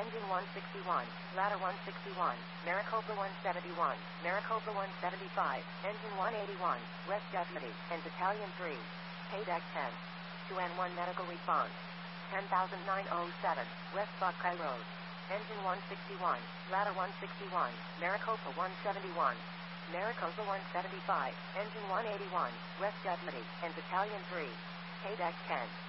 Engine 161, Ladder 161, Maricopa 171, Maricopa 175, Engine 181, West Deputy, and Battalion 3. Paydeck 10. 2N1 Medical Response. 10,907, West Buckeye Road. Engine 161, Ladder 161, Maricopa 171, Maricopa 175, Engine 181, West Deputy, and Battalion 3. Paydeck 10.